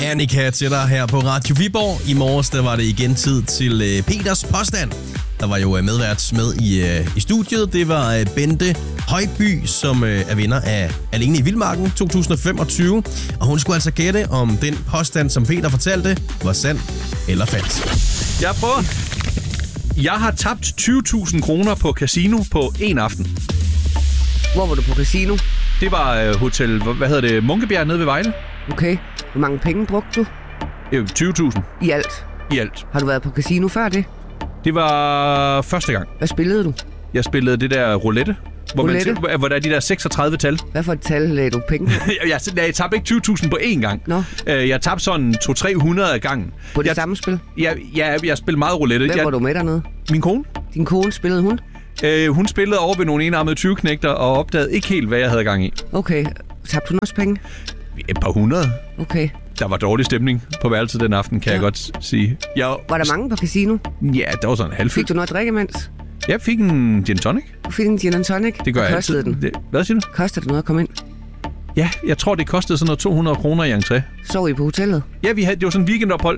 Annika til dig her på Radio Viborg. I morges der var det igen tid til Peters påstand. Der var jo medvært med i studiet. Det var Bente Højby, som er vinder af Alene i Vildmarken 2025. Og hun skulle altså gætte, om den påstand, som Peter fortalte, var sand eller falsk. Jeg prøver. Jeg har tabt 20.000 kroner på casino på en aften. Hvor var du på casino? Det var hotel, Munkebjerg nede ved Vejle. Okay. Hvor mange penge brugte du? 20.000. I alt? I alt. Har du været på casino før det? Det var første gang. Hvad spillede du? Jeg spillede det der roulette. Hvor der er de der 36 tal. Hvad for et tal lagde du penge på? Jeg tabte ikke 20.000 på én gang. Nå. Jeg tabte sådan 200-300 af gangen. På det samme spil? Jeg spillede meget roulette. Hvem var du med dernede? Min kone. Din kone, spillede hun? Hun spillede over ved nogle enarmede 20-knægter og opdagede ikke helt, hvad jeg havde gang i. Okay. Tabte hun også penge? Et par hundrede. Okay. Der var dårlig stemning på værelset den aften, kan jeg godt sige. Var der mange på casino? Ja, der var sådan en halvfyldt. Fik du noget at drikke imens? Jeg fik en gin tonic. Du fik en gin and tonic? Det gør jeg altid. Den? Hvad siger du? Kostede det noget at komme ind? Ja, jeg tror, det kostede sådan noget 200 kroner i entré. Sov I på hotellet? Ja, det var sådan en weekendophold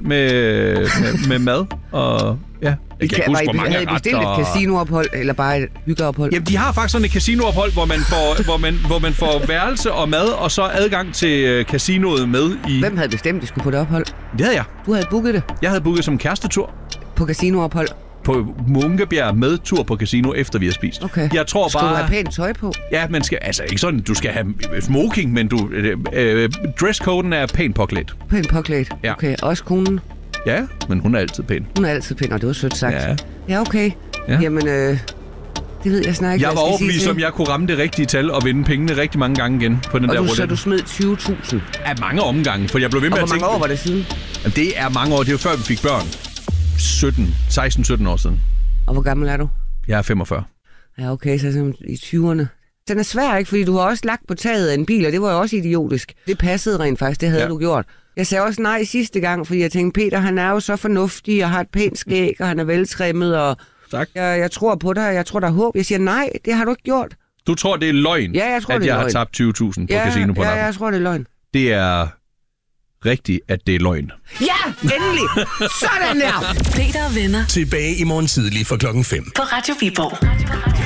med mad og ja. Jeg kan ikke huske, hvor mange havde I bestilt et casinoophold, eller bare et hyggeophold? Jamen, de har faktisk sådan et casinoophold, hvor man får værelse og mad, og så adgang til casinoet med i... Hvem havde bestemt, at de skulle på det ophold? Det havde jeg. Du havde booket det? Jeg havde booket som kærestetur. På casinoophold? På Munkebjerg med tur på casino, efter vi har spist. Okay. Jeg tror skal du have pænt tøj på? Ja, man skal... Altså, ikke sådan, du skal have smoking, men dresscoden er pænt påklædt. Pænt påklædt? Ja. Okay, også konen? Ja, men hun er altid pæn. Hun er altid pæn, og det var sødt sagt. Ja. Ja, okay. Ja. Jamen, det ved jeg snart ikke, jeg var overbevist om, jeg kunne ramme det rigtige tal og vinde pengene rigtig mange gange igen på den der roulette. Så du smed 20.000? Af mange omgange, for jeg blev ved med at tænke... Og hvor mange år var det siden? Jamen, det er mange år. Det er jo før, vi fik børn. 16-17 år siden. Og hvor gammel er du? Jeg er 45. Ja, okay, så i 20'erne. Den er svær, ikke? Fordi du har også lagt på taget af en bil, og det var jo også idiotisk. Det passede rent faktisk, det havde du gjort. Jeg sagde også nej sidste gang, fordi jeg tænkte, Peter, han er jo så fornuftig og har et pænt skæg, og han er veltrimmet, og tak. Jeg tror på dig, jeg tror, der er håb. Jeg siger nej, det har du ikke gjort. Du tror, det er løgn, ja, jeg tror, at jeg har tabt 20.000 på casino på en aften? Ja, jeg tror, det er løgn. Det er rigtigt, at det er løgn. Ja, endelig! Sådan der! Peter og venner. Tilbage i morgen tidlig fra 5:00. På Radio Viborg.